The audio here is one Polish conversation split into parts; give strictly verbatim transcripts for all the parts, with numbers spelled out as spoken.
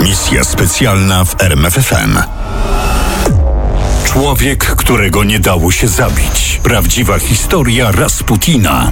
Misja specjalna w R M F F M. Człowiek, którego nie dało się zabić. Prawdziwa historia Rasputina.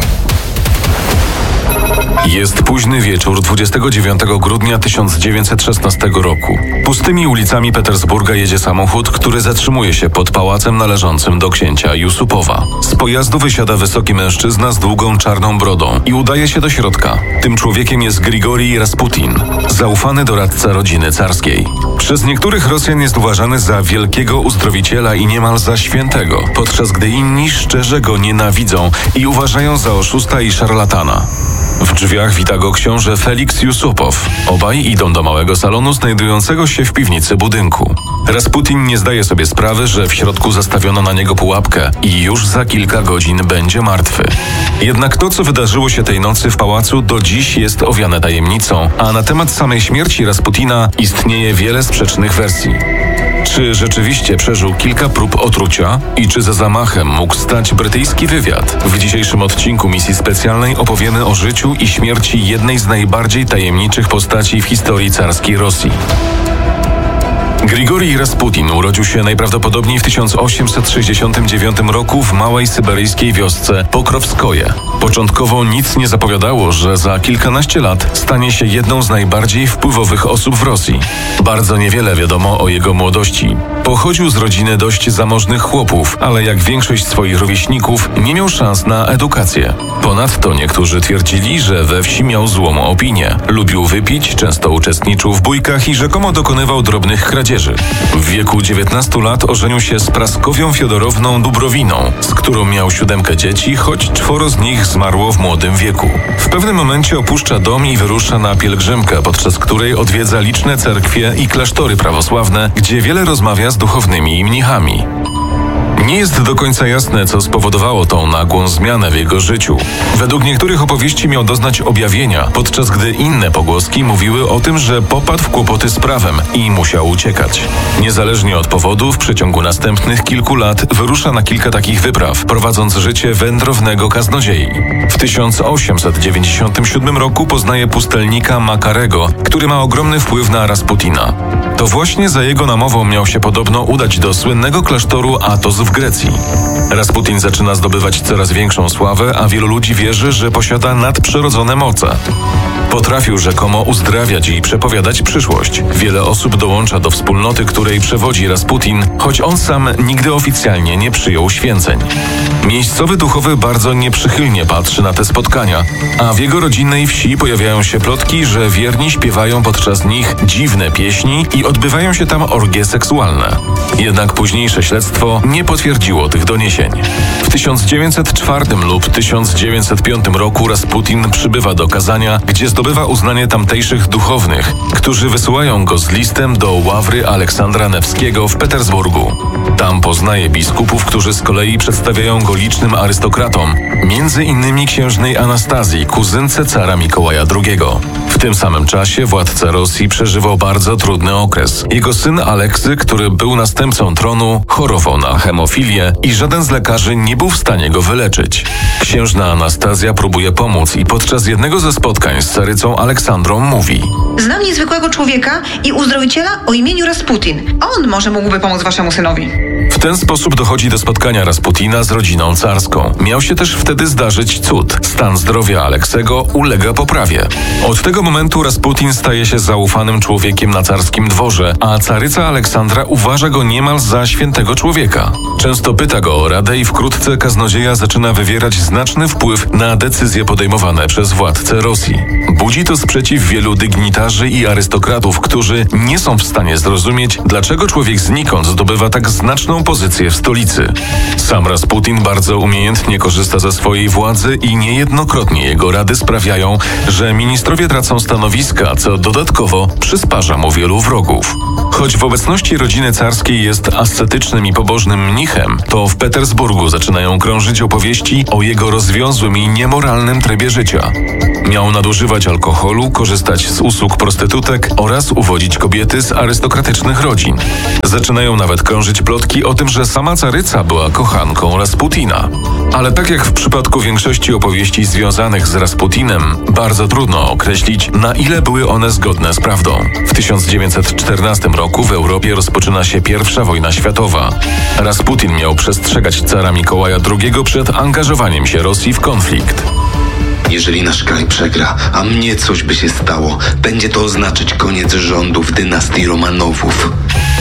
Jest późny wieczór dwudziestego dziewiątego grudnia tysiąc dziewięćset szesnastego roku. Pustymi ulicami Petersburga jedzie samochód, który zatrzymuje się pod pałacem należącym do księcia Jusupowa. Z pojazdu wysiada wysoki mężczyzna z długą czarną brodą i udaje się do środka. Tym człowiekiem jest Grigorij Rasputin, zaufany doradca rodziny carskiej. Przez niektórych Rosjan jest uważany za wielkiego uzdrowiciela i niemal za świętego, podczas gdy inni szczerze go nienawidzą i uważają za oszusta i szarlatana. W drzwiach wita go książę Feliks Jusupow. Obaj idą do małego salonu znajdującego się w piwnicy budynku. Rasputin nie zdaje sobie sprawy, że w środku zastawiono na niego pułapkę i już za kilka godzin będzie martwy. Jednak to, co wydarzyło się tej nocy w pałacu, do dziś jest owiane tajemnicą, a na temat samej śmierci Rasputina istnieje wiele sprzecznych wersji. Czy rzeczywiście przeżył kilka prób otrucia i czy za zamachem mógł stać brytyjski wywiad? W dzisiejszym odcinku misji specjalnej opowiemy o życiu i śmierci jednej z najbardziej tajemniczych postaci w historii carskiej Rosji. Grigorij Rasputin urodził się najprawdopodobniej w tysiąc osiemset sześćdziesiątym dziewiątym roku w małej syberyjskiej wiosce Pokrowskoje. Początkowo nic nie zapowiadało, że za kilkanaście lat stanie się jedną z najbardziej wpływowych osób w Rosji. Bardzo niewiele wiadomo o jego młodości. Pochodził z rodziny dość zamożnych chłopów, ale jak większość swoich rówieśników nie miał szans na edukację. Ponadto niektórzy twierdzili, że we wsi miał złą opinię. Lubił wypić, często uczestniczył w bójkach i rzekomo dokonywał drobnych kradzieży. W wieku dziewiętnastu lat ożenił się z Praskowią Fiodorowną Dubrowiną, z którą miał siódemkę dzieci, choć czworo z nich zmarło w młodym wieku. W pewnym momencie opuszcza dom i wyrusza na pielgrzymkę, podczas której odwiedza liczne cerkwie i klasztory prawosławne, gdzie wiele rozmawia z duchownymi i mnichami. Nie jest do końca jasne, co spowodowało tą nagłą zmianę w jego życiu. Według niektórych opowieści miał doznać objawienia, podczas gdy inne pogłoski mówiły o tym, że popadł w kłopoty z prawem i musiał uciekać. Niezależnie od powodów, w przeciągu następnych kilku lat wyrusza na kilka takich wypraw, prowadząc życie wędrownego kaznodziei. W tysiąc osiemset dziewięćdziesiątym siódmym roku poznaje pustelnika Makarego, który ma ogromny wpływ na Rasputina. To właśnie za jego namową miał się podobno udać do słynnego klasztoru Athos w Grecji. Rasputin zaczyna zdobywać coraz większą sławę, a wielu ludzi wierzy, że posiada nadprzyrodzone moce. Potrafił rzekomo uzdrawiać i przepowiadać przyszłość. Wiele osób dołącza do wspólnoty, której przewodzi Rasputin, choć on sam nigdy oficjalnie nie przyjął święceń. Miejscowy duchowy bardzo nieprzychylnie patrzy na te spotkania, a w jego rodzinnej wsi pojawiają się plotki, że wierni śpiewają podczas nich dziwne pieśni i odbywają się tam orgie seksualne. Jednak późniejsze śledztwo nie potwierdziło tych doniesień. W tysiąc dziewięćset czwartym lub tysiąc dziewięćset piątym roku Rasputin przybywa do Kazania, gdzie zdobywa uznanie tamtejszych duchownych, którzy wysyłają go z listem do ławry Aleksandra Newskiego w Petersburgu. Tam poznaje biskupów, którzy z kolei przedstawiają go licznym arystokratom, między innymi księżnej Anastazji, kuzynce cara Mikołaja drugiego. W tym samym czasie władca Rosji przeżywał bardzo trudny okres. Jego syn Aleksy, który był następcą tronu, chorował na hemofilię i żaden z lekarzy nie był w stanie go wyleczyć. Księżna Anastazja próbuje pomóc i podczas jednego ze spotkań z carycą Aleksandrą mówi: Znam niezwykłego człowieka i uzdrowiciela o imieniu Rasputin. On może mógłby pomóc waszemu synowi. W ten sposób dochodzi do spotkania Rasputina z rodziną carską. Miał się też wtedy zdarzyć cud. Stan zdrowia Aleksego ulega poprawie. Od tego momentu Rasputin staje się zaufanym człowiekiem na carskim dworze, a caryca Aleksandra uważa go niemal za świętego człowieka. Często pyta go o radę i wkrótce kaznodzieja zaczyna wywierać znaczny wpływ na decyzje podejmowane przez władcę Rosji. Budzi to sprzeciw wielu dygnitarzy i arystokratów, którzy nie są w stanie zrozumieć, dlaczego człowiek znikąd zdobywa tak znaczną pozycję w stolicy. Sam Rasputin bardzo umiejętnie korzysta ze swojej władzy i niejednokrotnie jego rady sprawiają, że ministrowie tracą stanowiska, co dodatkowo przysparza mu wielu wrogów. Choć w obecności rodziny carskiej jest ascetycznym i pobożnym mnichem, to w Petersburgu zaczynają krążyć opowieści o jego rozwiązłym i niemoralnym trybie życia. Miał nadużywać alkoholu, korzystać z usług prostytutek oraz uwodzić kobiety z arystokratycznych rodzin. Zaczynają nawet krążyć plotki o tym, że sama caryca była kochanką Rasputina. Ale tak jak w przypadku większości opowieści związanych z Rasputinem, bardzo trudno określić, na ile były one zgodne z prawdą. W tysiąc dziewięćset czternastym roku w Europie rozpoczyna się pierwsza wojna światowa. Rasputin miał przestrzegać cara Mikołaja drugiego przed angażowaniem się Rosji w konflikt. Jeżeli nasz kraj przegra, a mnie coś by się stało, będzie to oznaczać koniec rządów dynastii Romanowów.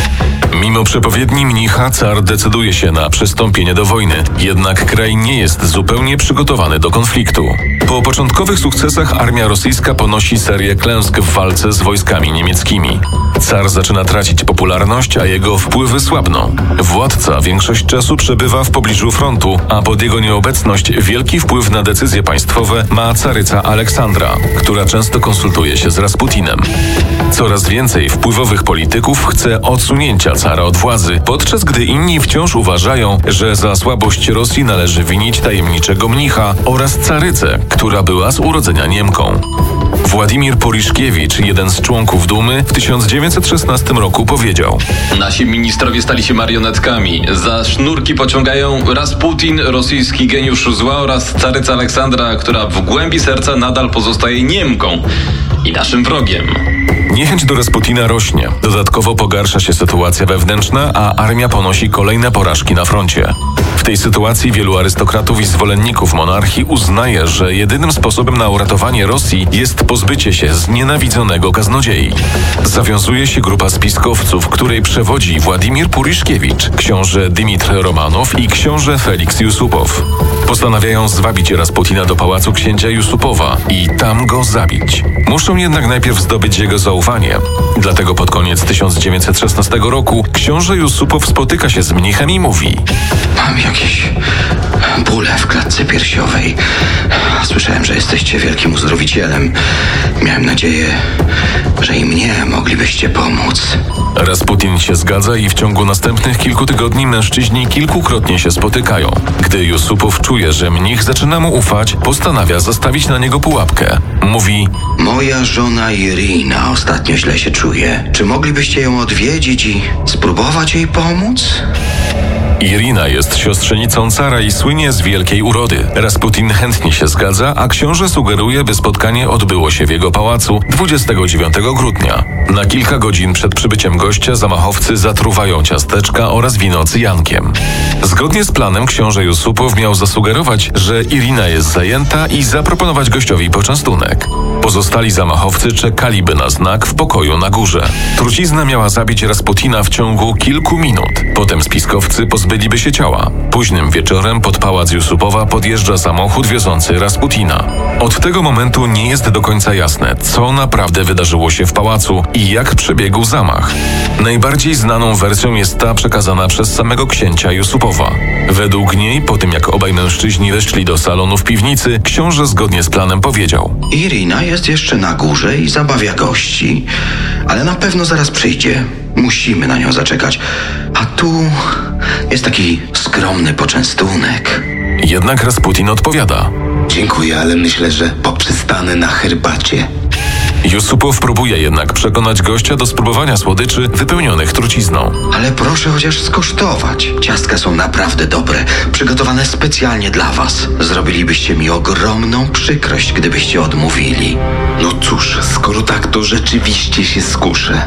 Mimo przepowiedni mnicha, car decyduje się na przystąpienie do wojny, jednak kraj nie jest zupełnie przygotowany do konfliktu. Po początkowych sukcesach armia rosyjska ponosi serię klęsk w walce z wojskami niemieckimi. Car zaczyna tracić popularność, a jego wpływy słabną. Władca większość czasu przebywa w pobliżu frontu, a pod jego nieobecność wielki wpływ na decyzje państwowe ma caryca Aleksandra, która często konsultuje się z Rasputinem. Coraz więcej wpływowych polityków chce odsunięcia cara od władzy, podczas gdy inni wciąż uważają, że za słabość Rosji należy winić tajemniczego mnicha oraz carycę, która była z urodzenia Niemką. Władimir Puriszkiewicz, jeden z członków Dumy, w tysiąc dziewięćset szesnastym roku powiedział: Nasi ministrowie stali się marionetkami. Za sznurki pociągają Rasputin, rosyjski geniusz zła, oraz caryca Aleksandra, która w głębi serca nadal pozostaje Niemką i naszym wrogiem. Niechęć do Rasputina rośnie. Dodatkowo pogarsza się sytuacja wewnętrzna, a armia ponosi kolejne porażki na froncie. W tej sytuacji wielu arystokratów i zwolenników monarchii uznaje, że jedynym sposobem na uratowanie Rosji jest pozbycie się znienawidzonego kaznodziei. Zawiązuje się grupa spiskowców, której przewodzi Władimir Puriszkiewicz, książę Dymitr Romanow i książę Feliks Jusupow. Postanawiają zwabić Rasputina do pałacu księcia Jusupowa i tam go zabić. Muszą jednak najpierw zdobyć jego zaufanie. Dlatego pod koniec tysiąc dziewięćset szesnastego roku książę Jusupow spotyka się z mnichem i mówi: Mam jakieś bóle w klatce piersiowej. Słyszałem, że jesteście wielkim uzdrowicielem. Miałem nadzieję, że i mnie moglibyście pomóc. Rasputin się zgadza i w ciągu następnych kilku tygodni mężczyźni kilkukrotnie się spotykają. Gdy Jusupow czuje, że mnich zaczyna mu ufać, postanawia zastawić na niego pułapkę. Mówi: Moja żona Irina ostatnio źle się czuje. Czy moglibyście ją odwiedzić i spróbować jej pomóc? Irina jest siostrzenicą cara i słynie z wielkiej urody. Rasputin chętnie się zgadza, a książę sugeruje, by spotkanie odbyło się w jego pałacu dwudziestego dziewiątego grudnia. Na kilka godzin przed przybyciem gościa zamachowcy zatruwają ciasteczka oraz wino cyjankiem. Zgodnie z planem książę Jusupow miał zasugerować, że Irina jest zajęta i zaproponować gościowi poczęstunek. Pozostali zamachowcy czekaliby na znak w pokoju na górze. Trucizna miała zabić Rasputina w ciągu kilku minut. Potem spiskowcy pozbyliby się ciała. Późnym wieczorem pod pałac Jusupowa podjeżdża samochód wiozący Rasputina. Od tego momentu nie jest do końca jasne, co naprawdę wydarzyło się w pałacu i jak przebiegł zamach. Najbardziej znaną wersją jest ta przekazana przez samego księcia Jusupowa. Według niej, po tym jak obaj mężczyźni weszli do salonu w piwnicy, książę zgodnie z planem powiedział: Irina jest jeszcze na górze i zabawia gości, ale na pewno zaraz przyjdzie. Musimy na nią zaczekać. A tu jest taki skromny poczęstunek. Jednak Rasputin odpowiada: Dziękuję, ale myślę, że poprzystanę na herbacie. Jusupow próbuje jednak przekonać gościa do spróbowania słodyczy wypełnionych trucizną. Ale proszę chociaż skosztować. Ciastka są naprawdę dobre, przygotowane specjalnie dla was. Zrobilibyście mi ogromną przykrość, gdybyście odmówili. No cóż, skoro tak, to rzeczywiście się skuszę.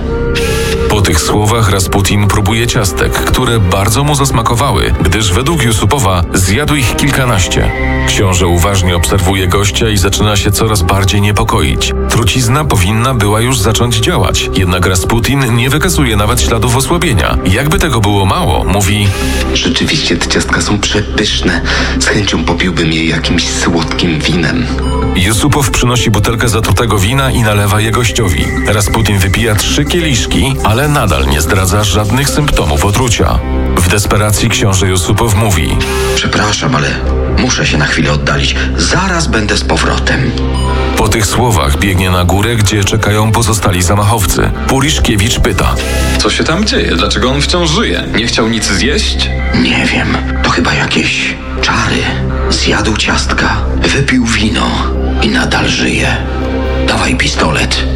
Po tych słowach Rasputin próbuje ciastek, które bardzo mu zasmakowały, gdyż według Jusupowa zjadł ich kilkanaście. Książę uważnie obserwuje gościa i zaczyna się coraz bardziej niepokoić. Trucizna powinna była już zacząć działać, jednak Rasputin nie wykazuje nawet śladów osłabienia. Jakby tego było mało, mówi: Rzeczywiście te ciastka są przepyszne. Z chęcią popiłbym je jakimś słodkim winem. Jusupow przynosi butelkę zatrutego wina i nalewa je gościowi. Rasputin wypija trzy kieliszki, ale nadal nie zdradza żadnych symptomów otrucia. W desperacji książę Jusupow mówi: Przepraszam, ale muszę się na chwilę oddalić. Zaraz będę z powrotem. Po tych słowach biegnie na górę, gdzie czekają pozostali zamachowcy. Puriszkiewicz pyta: Co się tam dzieje? Dlaczego on wciąż żyje? Nie chciał nic zjeść? Nie wiem, to chyba jakieś czary. Zjadł ciastka, wypił wino i nadal żyje. Dawaj pistolet.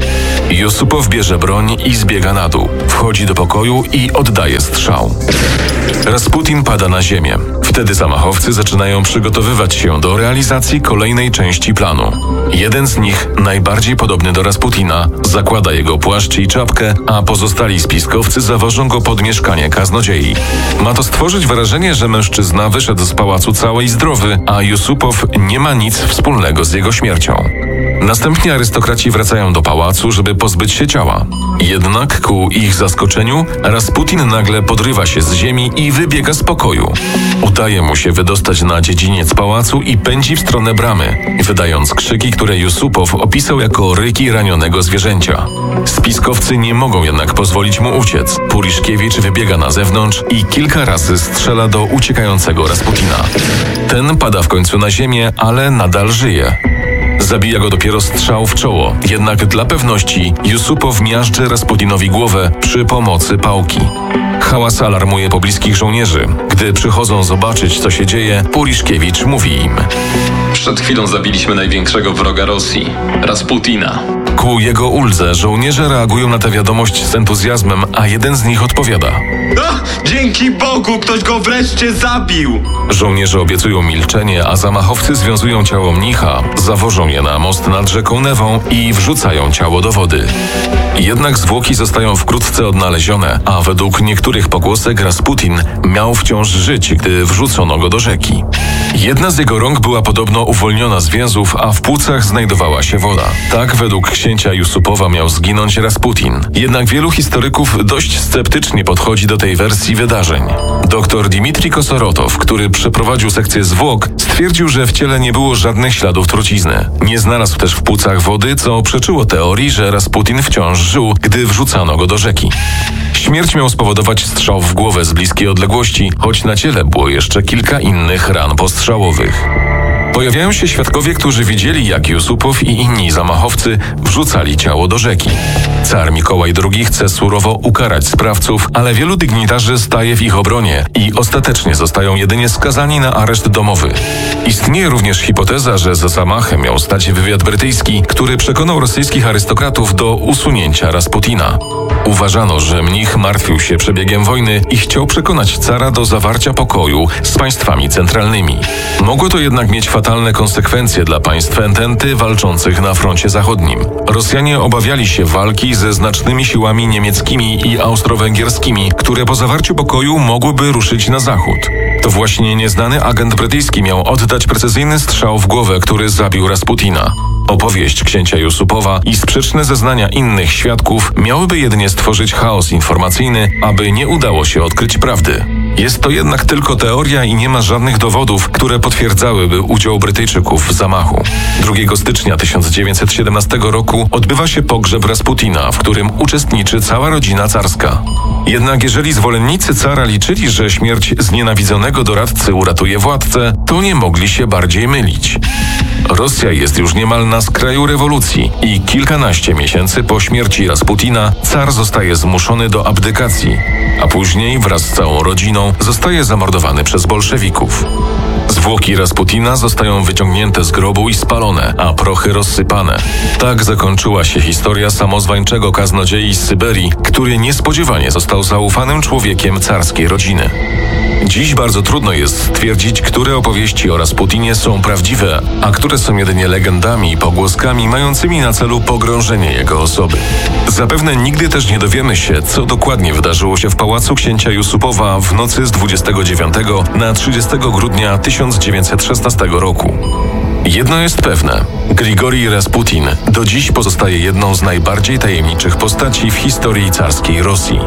Jusupow bierze broń i zbiega na dół. Wchodzi do pokoju i oddaje strzał. Rasputin pada na ziemię. Wtedy zamachowcy zaczynają przygotowywać się do realizacji kolejnej części planu. Jeden z nich, najbardziej podobny do Rasputina, zakłada jego płaszcz i czapkę, a pozostali spiskowcy zawożą go pod mieszkanie kaznodziei. Ma to stworzyć wrażenie, że mężczyzna wyszedł z pałacu cały i zdrowy, a Jusupow nie ma nic wspólnego z jego śmiercią. Następnie arystokraci wracają do pałacu, żeby pozbyć się ciała. Jednak ku ich zaskoczeniu Rasputin nagle podrywa się z ziemi i wybiega z pokoju. Udaje mu się wydostać na dziedziniec pałacu i pędzi w stronę bramy, wydając krzyki, które Jusupow opisał jako ryki ranionego zwierzęcia. Spiskowcy nie mogą jednak pozwolić mu uciec. Puriszkiewicz wybiega na zewnątrz i kilka razy strzela do uciekającego Rasputina. Ten pada w końcu na ziemię, ale nadal żyje. Zabija go dopiero strzał w czoło, jednak dla pewności Jusupow miażdży Rasputinowi głowę przy pomocy pałki. Hałas alarmuje pobliskich żołnierzy. Gdy przychodzą zobaczyć, co się dzieje, Puriszkiewicz mówi im: Przed chwilą zabiliśmy największego wroga Rosji, Rasputina. Ku jego uldze żołnierze reagują na tę wiadomość z entuzjazmem, a jeden z nich odpowiada: Ach, dzięki Bogu, ktoś go wreszcie zabił! Żołnierze obiecują milczenie, a zamachowcy związują ciało mnicha, zawożą je na most nad rzeką Newą i wrzucają ciało do wody. Jednak zwłoki zostają wkrótce odnalezione, a według niektórych pogłosek Rasputin miał wciąż żyć, gdy wrzucono go do rzeki. Jedna z jego rąk była podobno uwolniona z więzów, a w płucach znajdowała się woda. Tak według księcia Jusupowa miał zginąć Rasputin. Jednak wielu historyków dość sceptycznie podchodzi do tej wersji wydarzeń. Doktor Dmitrij Kosorotow, który przeprowadził sekcję zwłok, stwierdził, że w ciele nie było żadnych śladów trucizny. Nie znalazł też w płucach wody, co przeczyło teorii, że Rasputin wciąż żył, gdy wrzucano go do rzeki. Śmierć miał spowodować strzał w głowę z bliskiej odległości, choć na ciele było jeszcze kilka innych ran postrzałowych. Pojawiają się świadkowie, którzy widzieli, jak Jusupow i inni zamachowcy wrzucali ciało do rzeki. Car Mikołaj drugi chce surowo ukarać sprawców, ale wielu dygnitarzy staje w ich obronie i ostatecznie zostają jedynie skazani na areszt domowy. Istnieje również hipoteza, że za zamachem miał stać wywiad brytyjski, który przekonał rosyjskich arystokratów do usunięcia Rasputina. Uważano, że mnich martwił się przebiegiem wojny i chciał przekonać cara do zawarcia pokoju z państwami centralnymi. Mogło to jednak mieć fatalne konsekwencje dla państw ententy walczących na froncie zachodnim. Rosjanie obawiali się walki ze znacznymi siłami niemieckimi i austro-węgierskimi, które po zawarciu pokoju mogłyby ruszyć na zachód. To właśnie nieznany agent brytyjski miał oddać precyzyjny strzał w głowę, który zabił Rasputina. Opowieść księcia Jusupowa i sprzeczne zeznania innych świadków miałyby jedynie stworzyć chaos informacyjny, aby nie udało się odkryć prawdy. Jest to jednak tylko teoria i nie ma żadnych dowodów, które potwierdzałyby udział Brytyjczyków w zamachu. drugiego stycznia tysiąc dziewięćset siedemnastego roku odbywa się pogrzeb Rasputina, w którym uczestniczy cała rodzina carska. Jednak jeżeli zwolennicy cara liczyli, że śmierć znienawidzonego doradcy uratuje władcę, to nie mogli się bardziej mylić. Rosja jest już niemal na skraju rewolucji i kilkanaście miesięcy po śmierci Rasputina car zostaje zmuszony do abdykacji, a później wraz z całą rodziną zostaje zamordowany przez bolszewików. Zwłoki Rasputina zostają wyciągnięte z grobu i spalone, a prochy rozsypane. Tak zakończyła się historia samozwańczego kaznodziei z Syberii, który niespodziewanie został zaufanym człowiekiem carskiej rodziny. Dziś bardzo trudno jest stwierdzić, które opowieści o Rasputinie są prawdziwe, a które są jedynie legendami i pogłoskami mającymi na celu pogrążenie jego osoby. Zapewne nigdy też nie dowiemy się, co dokładnie wydarzyło się w pałacu księcia Jusupowa w nocy z dwudziestego dziewiątego na trzydziestego grudnia tysiąc dziewięćset szesnastego roku. Jedno jest pewne. Grigorij Rasputin do dziś pozostaje jedną z najbardziej tajemniczych postaci w historii carskiej Rosji.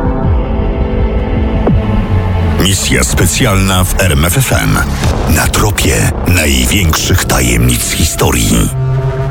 Misja specjalna w R M F F M. Na tropie największych tajemnic historii.